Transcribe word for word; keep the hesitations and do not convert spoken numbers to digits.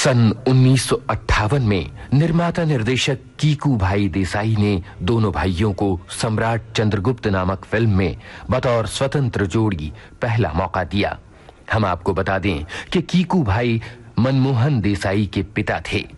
सन उन्नीस सौ अट्ठावन में निर्माता निर्देशक कीकू भाई देसाई ने दोनों भाइयों को सम्राट चंद्रगुप्त नामक फिल्म में बतौर स्वतंत्र जोड़ी पहला मौका दिया। हम आपको बता दें कि कीकू भाई मनमोहन देसाई के पिता थे।